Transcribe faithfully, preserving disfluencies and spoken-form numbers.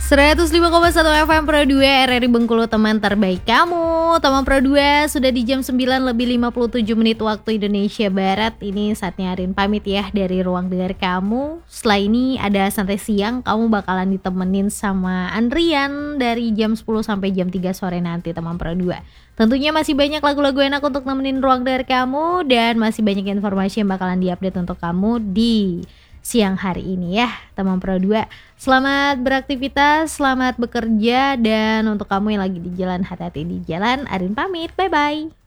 seratus lima koma satu F M Pro dua R R I Bengkulu, teman terbaik kamu. Teman Pro dua, sudah di jam sembilan lebih lima puluh tujuh menit waktu Indonesia Barat. Ini saatnya Arin pamit ya dari ruang dengar kamu. Setelah ini ada santai siang, kamu bakalan ditemenin sama Andrian dari jam sepuluh sampai jam tiga sore nanti, teman Pro dua. Tentunya masih banyak lagu-lagu enak untuk nemenin ruang dengar kamu, dan masih banyak informasi yang bakalan diupdate untuk kamu di siang hari ini ya, teman Pro dua. Selamat beraktivitas, selamat bekerja, dan untuk kamu yang lagi di jalan, hati-hati di jalan. Arin pamit, bye-bye.